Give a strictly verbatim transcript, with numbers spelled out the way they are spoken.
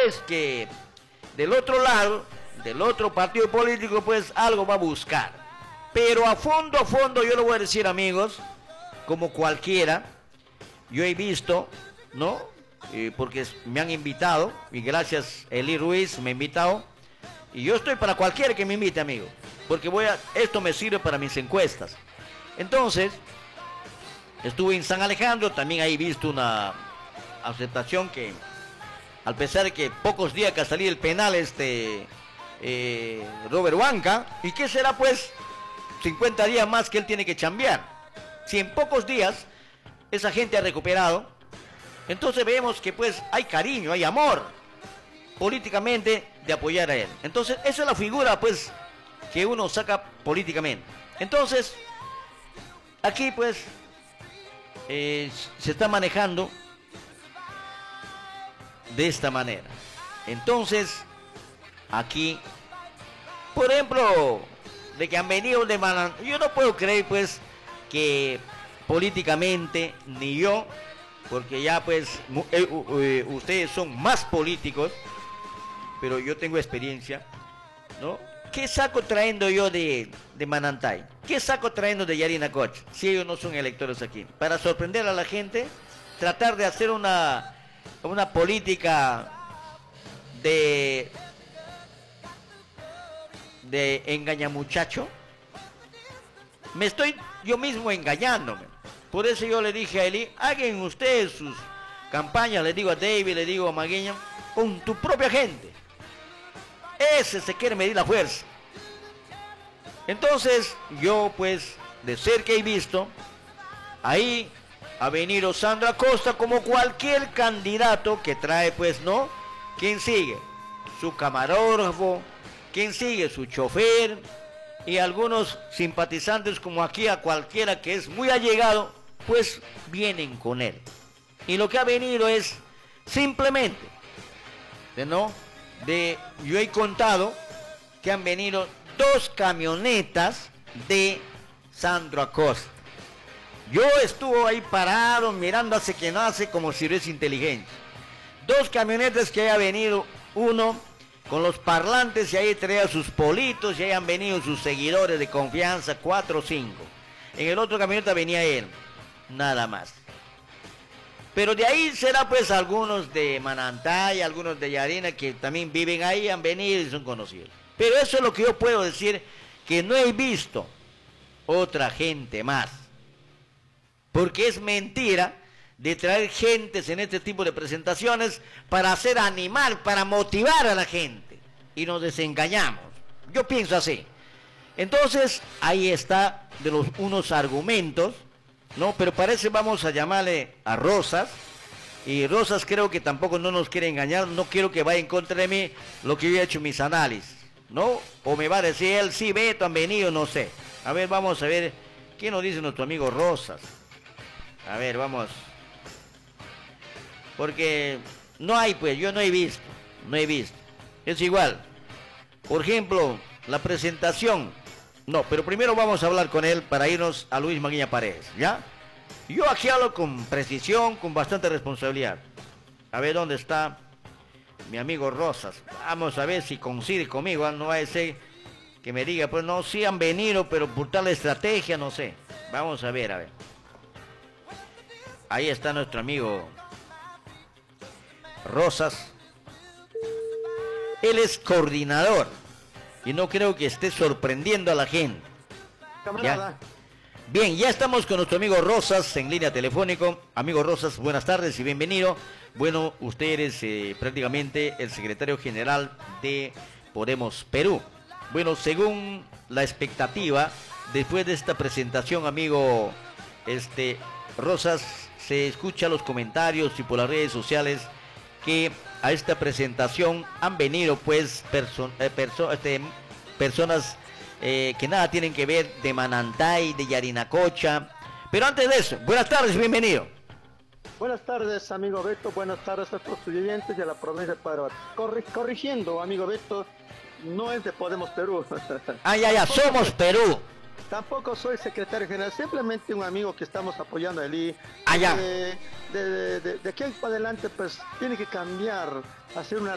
pues que del otro lado, del otro partido político, pues algo va a buscar. Pero a fondo, a fondo, yo lo voy a decir, amigos, como cualquiera, yo he visto, ¿no? Eh, porque me han invitado, y gracias Eli Ruiz me ha invitado, y yo estoy para cualquiera que me invite, amigo, porque voy a, esto me sirve para mis encuestas. Entonces, estuve en San Alejandro, también ahí he visto una aceptación que, al pesar de que pocos días que ha salido el penal, este, eh, Robert Huanca, ¿y qué será pues cincuenta días más que él tiene que chambear? Si en pocos días esa gente ha recuperado, entonces vemos que pues hay cariño, hay amor políticamente de apoyar a él. Entonces esa es la figura pues que uno saca políticamente. Entonces aquí pues eh, se está manejando de esta manera. Entonces aquí, por ejemplo, de que han venido de Manantay, yo no puedo creer pues que políticamente, ni yo, porque ya pues eh, eh, ustedes son más políticos, pero yo tengo experiencia, ¿no? ¿Qué saco trayendo yo de, de Manantay? ¿Qué saco trayendo de Yarinacocha? Si ellos no son electores aquí. Para sorprender a la gente, tratar de hacer una, una política de, de engañamuchacho. Me estoy yo mismo engañándome. Por eso yo le dije a Eli, hagan ustedes sus campañas, le digo a David, le digo a Magueña, con tu propia gente. Ese se quiere medir la fuerza. Entonces, yo pues, de cerca he visto, ahí ha venido Sandra Costa como cualquier candidato que trae pues, ¿no? ¿Quién sigue? Su camarógrafo, ¿quién sigue? Su chofer, y algunos simpatizantes como aquí a cualquiera que es muy allegado, pues vienen con él. Y lo que ha venido es simplemente, de no, de, yo he contado que han venido dos camionetas de Sandro Acosta. Yo estuve ahí parado mirando hace que no hace como si eres inteligente. Dos camionetas que haya venido, uno con los parlantes y ahí traía sus politos y ahí han venido sus seguidores de confianza, cuatro o cinco. En el otro camioneta venía él, nada más. Pero de ahí será pues algunos de Manantay, algunos de Yarina que también viven ahí, han venido y son conocidos. Pero eso es lo que yo puedo decir, que no he visto otra gente más. Porque es mentira de traer gentes en este tipo de presentaciones para hacer animar, para motivar a la gente. Y nos desengañamos. Yo pienso así. Entonces, ahí está de los unos argumentos, ¿no? Pero parece vamos a llamarle a Rosas. Y Rosas creo que tampoco no nos quiere engañar. No quiero que vaya en contra de mí lo que yo he hecho mis análisis, ¿no? O me va a decir él, sí, Beto, han venido, no sé. A ver, vamos a ver, ¿qué nos dice nuestro amigo Rosas? A ver, vamos. Porque no hay, pues, yo no he visto, no he visto. Es igual. Por ejemplo, la presentación. No, pero primero vamos a hablar con él para irnos a Luis Maguiña Paredes, ¿ya? Yo aquí hablo con precisión, con bastante responsabilidad. A ver dónde está mi amigo Rosas. Vamos a ver si coincide conmigo, ¿eh? No va a ser que me diga, pues no, sí han venido, pero por tal estrategia, no sé. Vamos a ver, a ver. Ahí está nuestro amigo Rosas. Él es coordinador y no creo que esté sorprendiendo a la gente. Camarada. ¿Ya? Bien, ya estamos con nuestro amigo Rosas en línea telefónico. Amigo Rosas, buenas tardes y bienvenido. Bueno, usted es eh, prácticamente el secretario general de Podemos Perú. Bueno, según la expectativa, después de esta presentación, amigo este Rosas, se escucha los comentarios y por las redes sociales que a esta presentación han venido pues perso eh, perso este, personas eh, que nada tienen que ver de Manantay, de Yarinacocha. Pero antes de eso, buenas tardes y bienvenido. Buenas tardes, amigo Beto. Buenas tardes a todos los oyentes de la provincia de Paraguay. Corri corrigiendo, amigo Beto, no es de Podemos Perú. Ah, ya, ya, somos Perú. Tampoco soy secretario general, simplemente un amigo que estamos apoyando a Eli. Allá. De, de, de, de, de aquí para adelante, pues tiene que cambiar, hacer una